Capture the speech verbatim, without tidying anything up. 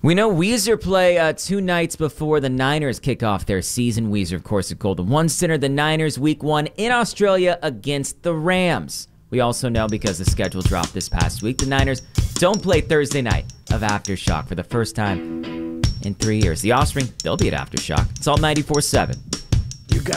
We know Weezer play uh, two nights before the Niners kick off their season. Weezer, of course, at Golden One Center. The Niners week one in Australia against the Rams. We also know, because the schedule dropped this past week, the Niners don't play Thursday night of Aftershock for the first time in three years. The Offspring, they'll be at Aftershock. It's all ninety-four seven.